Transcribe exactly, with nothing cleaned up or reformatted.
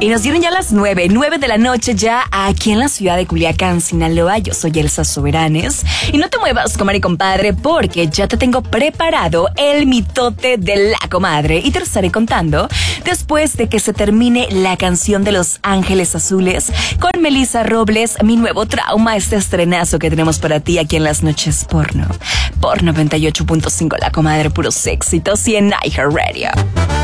Y nos dieron ya las nueve, nueve de la noche ya aquí en la ciudad de Culiacán, Sinaloa. Yo soy Elsa Soberanes. Y no te muevas, comadre y compadre, porque ya te tengo preparado el mitote de la comadre. Y te lo estaré contando después de que se termine la canción de Los Ángeles Azules con Melissa Robles, mi nuevo trauma, este estrenazo que tenemos para ti aquí en las noches porno. Por noventa y ocho punto cinco La Comadre, puros éxitos y en iHeartRadio.